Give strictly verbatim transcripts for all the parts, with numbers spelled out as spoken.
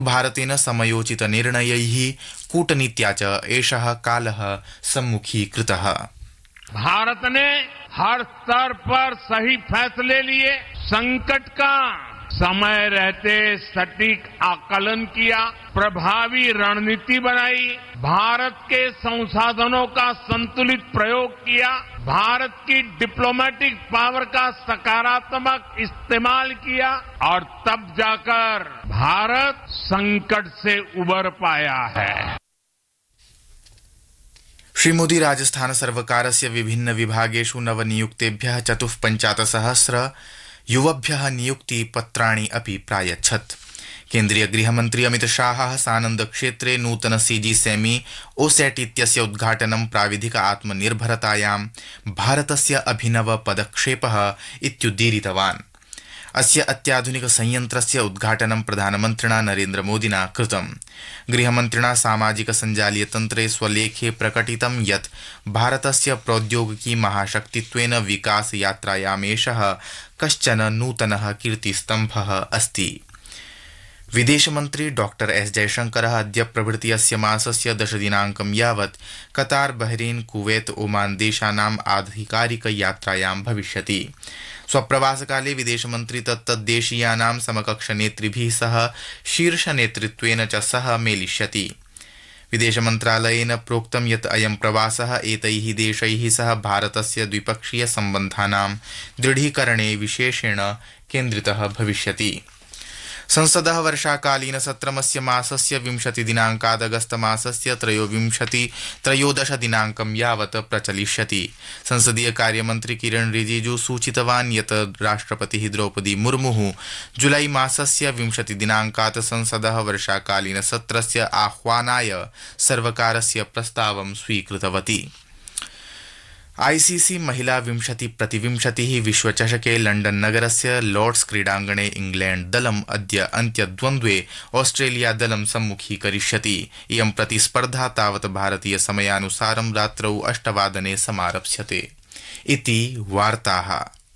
भारतेन समयोचितनिर्णयैः कूटनीत्या च एषः कालः सम्मुखीकृतः। भारत ने हर स्तर पर सही फैसले लिए, संकट का समय रहते सटीक आकलन किया, प्रभावी रणनीति बनाई, भारत के संसाधनों का संतुलित प्रयोग किया, भारत की डिप्लोमेटिक पावर का सकारात्मक इस्तेमाल किया और तब जाकर भारत संकट से उबर पाया है। श्रीमोदी राजस्थान सर्वकारस्य विभिन्न विभागेषु नवनियुक्तेभ्यः चतुःपञ्चाशत्सहस्र युवभ्यः नियुक्तिपत्राणि अपि प्रायच्छत्। केन्द्रीय गृहमन्त्री अमित शाहः सानन्द क्षेत्रे नूतन सीजी सेमी ओसेट इत्यस्य उद्घाटनं प्राविधिक आत्मनिर्भरतायां भारतस्य अभिनव पदक्षेपः इत्युदीरितवान्। अस्य अत्याधुनिक संयन्त्रस्य उद्घाटनं प्रधानमन्त्रिणा नरेन्द्र मोदिना कृतम्। गृहमन्त्रिणा सामाजिक सञ्जालीयतन्त्रे स्वलेखे प्रकटितं यत् भारतस्य प्रौद्योगिकी महाशक्तित्वेन विकास यात्रायामेषः कश्चन नूतनः कीर्तिस्तम्भः अस्ति। विदेशमन्त्री डॉक्टर एस जयशंकरः अद्य प्रभृति अस्य मासस्य दशदिनाङ्कं यावत् कतार, बहरीन, कुवैत, ओमान देशानाम् आधिकारिक यात्रायां भविष्यति। स्वप्रवासकाले विदेशमन्त्री तत्तद्देशीयानां समकक्षनेतृभिः सह शीर्षनेतृत्वेन च सह मेलिष्यति। विदेशमन्त्रालयेन प्रोक्तं यत् अयं प्रवासः एतैः देशैः सह भारतस्य द्विपक्षीय सम्बन्धानां दृढीकरणे विशेषेण केन्द्रितः भविष्यति। संसदः वर्षाकालीन सत्रमस्य मासस्य विंशतिदिनाङ्कात् अगस्तमासस्य त्रयोविंशति त्रयोदश दिनाङ्कं यावत् प्रचलिष्यति। संसदीय कार्यमन्त्री किरण रिजिजू सूचितवान् यत् राष्ट्रपतिः द्रौपदी मुर्मुः जुलाई मासस्य विंशतिदिनाङ्कात् संसदः वर्षाकालीन सत्रस्य आह्वानाय सर्वकारस्य प्रस्तावं स्वीकृतवती। आईसीसी महिला विंशति प्रतिविंशतिः विश्वचषके लण्डन नगरस्य लॉर्ड्स क्रीडाङ्गणे इंग्लैंड दलम् अद्य अन्त्यद्वन्द्वे ऑस्ट्रेलिया दलं सम्मुखीकरिष्यति। इयं प्रतिस्पर्धा तावत् भारतीय समयानुसारं रात्रौ अष्टवादने समारप्स्यते। इति वार्ताः।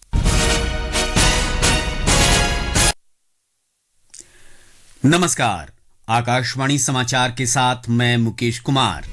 नमस्कार, आकाशवाणी समाचार के साथ मैं मुकेश कुमार।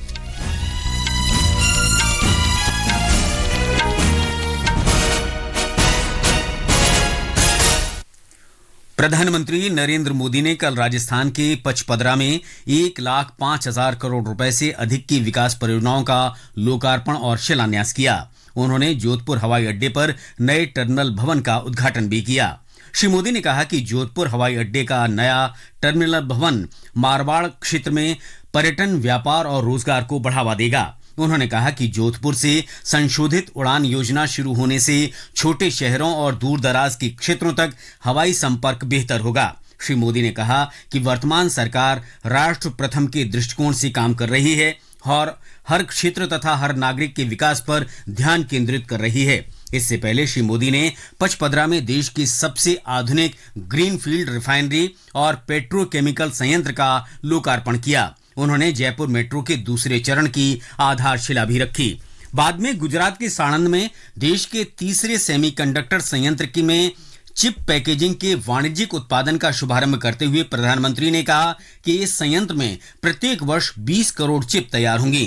प्रधानमंत्री नरेंद्र मोदी ने कल राजस्थान के पचपदरा में एक लाख पांच हजार करोड़ रुपए से अधिक की विकास परियोजनाओं का लोकार्पण और शिलान्यास किया। उन्होंने जोधपुर हवाई अड्डे पर नए टर्मिनल भवन का उद्घाटन भी किया। श्री मोदी ने कहा कि जोधपुर हवाई अड्डे का नया टर्मिनल भवन मारवाड़ क्षेत्र में पर्यटन, व्यापार और रोजगार को बढ़ावा देगा। उन्होंने कहा कि जोधपुर से संशोधित उड़ान योजना शुरू होने से छोटे शहरों और दूर दराज के क्षेत्रों तक हवाई संपर्क बेहतर होगा। श्री मोदी ने कहा कि वर्तमान सरकार राष्ट्र प्रथम के दृष्टिकोण से काम कर रही है और हर क्षेत्र तथा हर नागरिक के विकास पर ध्यान केंद्रित कर रही है। इससे पहले श्री मोदी ने पचपदरा में देश की सबसे आधुनिक ग्रीनफील्ड रिफाइनरी और पेट्रोकेमिकल संयंत्र का लोकार्पण किया। उन्होंने जयपुर मेट्रो के दूसरे चरण की आधारशिला भी रखी। बाद में गुजरात के साणंद में देश के तीसरे सेमीकंडक्टर संयंत्र की में चिप पैकेजिंग के वाणिज्यिक उत्पादन का शुभारंभ करते हुए प्रधानमंत्री ने कहा कि इस संयंत्र में प्रत्येक वर्ष बीस करोड़ चिप तैयार होंगी।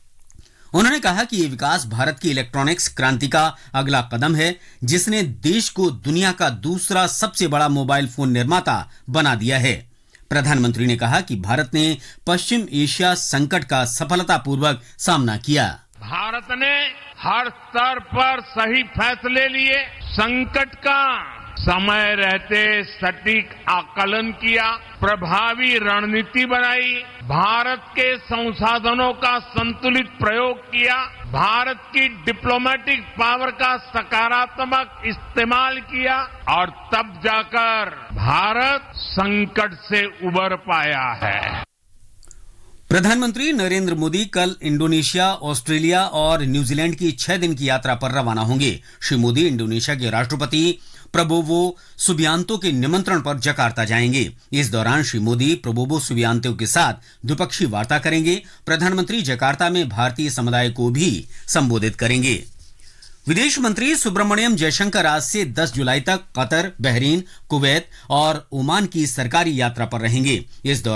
उन्होंने कहा कि ये विकास भारत की इलेक्ट्रॉनिक्स क्रांति का अगला कदम है, जिसने देश को दुनिया का दूसरा सबसे बड़ा मोबाइल फोन निर्माता बना दिया है। प्रधानमंत्री ने कहा कि भारत ने पश्चिम एशिया संकट का सफलतापूर्वक सामना किया। भारत ने हर स्तर पर सही फैसले लिए, संकट का समय रहते सटीक आकलन किया, प्रभावी रणनीति बनाई, भारत के संसाधनों का संतुलित प्रयोग किया, भारत की डिप्लोमेटिक पावर का सकारात्मक इस्तेमाल किया और तब जाकर भारत संकट से उबर पाया है। प्रधानमंत्री नरेंद्र मोदी कल इंडोनेशिया, ऑस्ट्रेलिया और न्यूजीलैंड की छह दिन की यात्रा पर रवाना होंगे। श्री मोदी इंडोनेशिया के राष्ट्रपति प्रबोवो सुबियांतो के निमंत्रण पर जकार्ता जाएंगे। इस दौरान श्री मोदी प्रबोवो सुबियांतो के साथ द्विपक्षीय वार्ता करेंगे। प्रधानमंत्री जकार्ता में भारतीय समुदाय को भी संबोधित करेंगे। विदेश मंत्री सुब्रमण्यम जयशंकर आज से दस जुलाई तक कतर, बहरीन, कुवैत और ओमान की सरकारी यात्रा पर रहेंगे। इस दौरान